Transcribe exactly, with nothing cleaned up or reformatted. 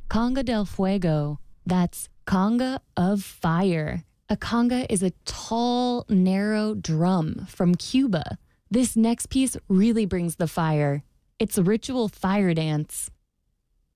Conga del Fuego. That's conga of fire. A conga is a tall, narrow drum from Cuba. This next piece really brings the fire. It's a ritual fire dance.